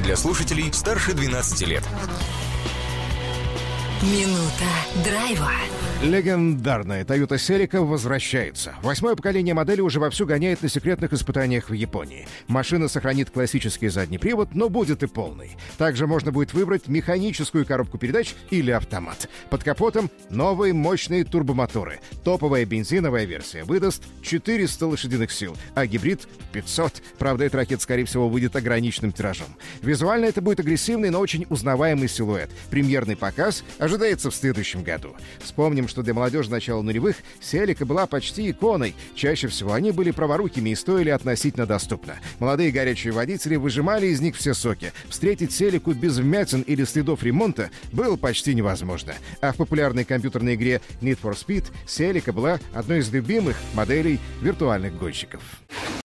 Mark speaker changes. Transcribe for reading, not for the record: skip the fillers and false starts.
Speaker 1: для слушателей старше 12 лет.
Speaker 2: Минута драйва.
Speaker 3: Легендарная Toyota Celica возвращается. 8-е поколение модели уже вовсю гоняет на секретных испытаниях в Японии. Машина сохранит классический задний привод, но будет и полный. Также можно будет выбрать механическую коробку передач или автомат. Под капотом новые мощные турбомоторы. Топовая бензиновая версия выдаст 400 лошадиных сил, а гибрид — 500. Правда, эта ракета, скорее всего, выйдет ограниченным тиражом. Визуально это будет агрессивный, но очень узнаваемый силуэт. Премьерный показ ожидается в следующем году. Вспомним, что для молодежи начала нулевых Celica была почти иконой. Чаще всего они были праворукими и стоили относительно доступно. Молодые горячие водители выжимали из них все соки. Встретить Celica без вмятин или следов ремонта было почти невозможно. А в популярной компьютерной игре Need for Speed Celica была одной из любимых моделей виртуальных гонщиков.